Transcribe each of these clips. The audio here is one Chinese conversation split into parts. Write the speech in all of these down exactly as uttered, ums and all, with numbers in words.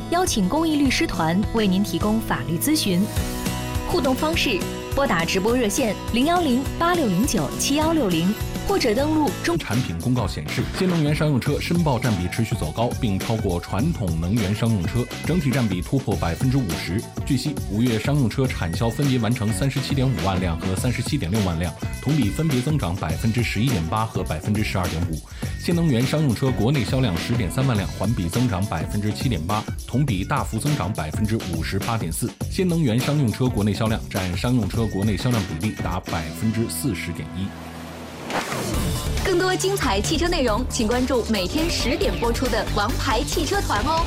邀请公益律师团为您提供法律咨询。互动方式：拨打直播热线零幺零八六零九七幺六零。或者登录中产品公告显示，新能源商用车申报占比持续走高，并超过传统能源商用车，整体占比突破百分之五十。据悉，五月商用车产销分别完成三十七点五万辆和三十七点六万辆，同比分别增长百分之十一点八和百分之十二点五。新能源商用车国内销量十点三万辆，环比增长百分之七点八，同比大幅增长百分之五十八点四。新能源商用车国内销量占商用车国内销量比例达百分之四十点一。 更多精彩汽车内容，请关注每天十点播出的《王牌汽车团》哦。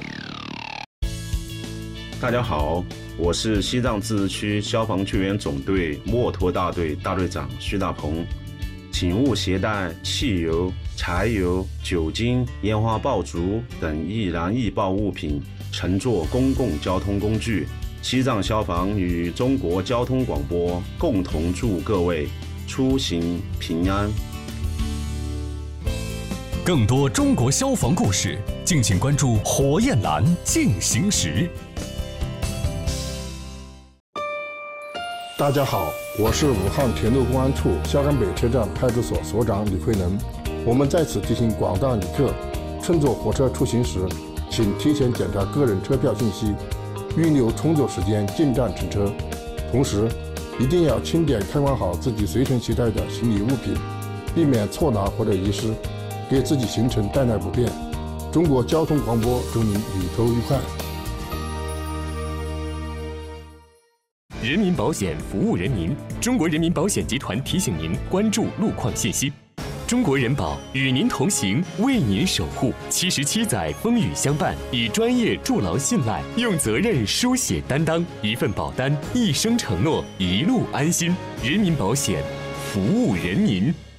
大家好，我是西藏自治区消防救援总队墨脱大队大队长徐大鹏。请勿携带汽油、柴油、酒精、烟花爆竹等易燃易爆物品乘坐公共交通工具。西藏消防与中国交通广播共同祝各位出行平安。 更多中国消防故事，敬请关注火焰蓝进行时。 大家好，我是武汉铁路公安处萧山北车站派出所所长李慧能。我们在此提醒广大旅客，乘坐火车出行时，请提前检查个人车票信息，预留充足时间进站乘车。同时，一定要清点看管好自己随身携带的行李物品，避免错拿或者遗失，给自己行程带来不便。中国交通广播祝您旅途愉快。 人民保险服务人民，中国人民保险集团提醒您关注路况信息。中国人保与您同行，为您守护。七十七载风雨相伴，以专业筑牢信赖，用责任书写担当。一份保单，一生承诺，一路安心。人民保险，服务人民。